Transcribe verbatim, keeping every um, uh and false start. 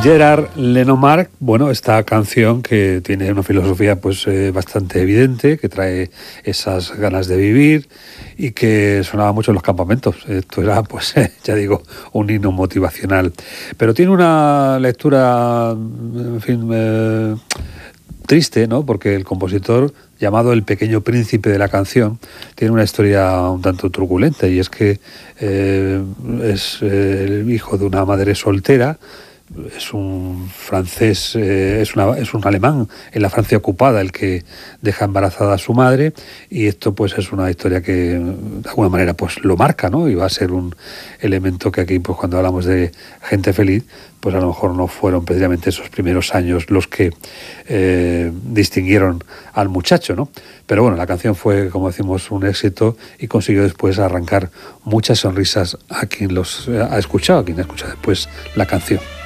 Gerard Lenormand, bueno, esta canción que tiene una filosofía pues eh, bastante evidente, que trae esas ganas de vivir y que sonaba mucho en los campamentos. Esto era, pues, eh, ya digo, un himno motivacional. Pero tiene una lectura, en fin, eh, triste, ¿no? Porque el compositor, llamado el pequeño príncipe de la canción, tiene una historia un tanto truculenta, y es que eh, es eh, el hijo de una madre soltera. Es un francés, eh, es, una, es un alemán en la Francia ocupada el que deja embarazada a su madre, y esto pues es una historia que de alguna manera pues lo marca, ¿no? Y va a ser un elemento que aquí, pues cuando hablamos de gente feliz, pues a lo mejor no fueron precisamente esos primeros años los que eh, distinguieron al muchacho, ¿no? Pero bueno, la canción fue, como decimos, un éxito y consiguió después arrancar muchas sonrisas a quien los ha escuchado, a quien ha escuchado después la canción.